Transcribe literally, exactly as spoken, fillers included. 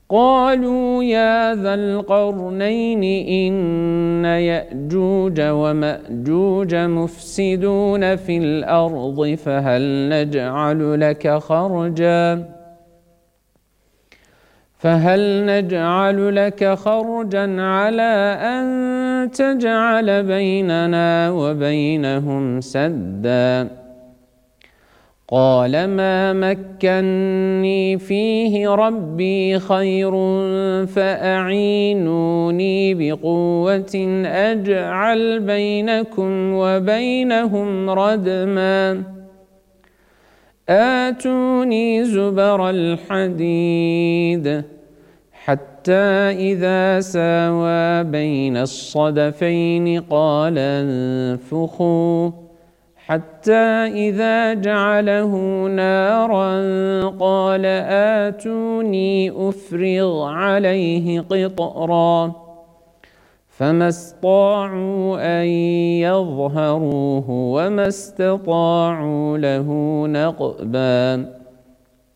قالوا يا ذا القرنين إن يأجوج ومأجوج مفسدون في الأرض فهل نجعل لك خرجا فهل نجعل لك خرجا على أن تجعل بيننا وبينهم سدا قال ما مكني فيه ربي خير فأعينوني بقوة أجعل بينكم وبينهم ردما آتوني زبر الحديد حتى إذا ساوى بين الصدفين قال انفخوا حتى إذا جعله نارا قال آتوني أفرغ عليه قطرا فما استطاعوا أن يظهروه وما استطاعوا له نقبا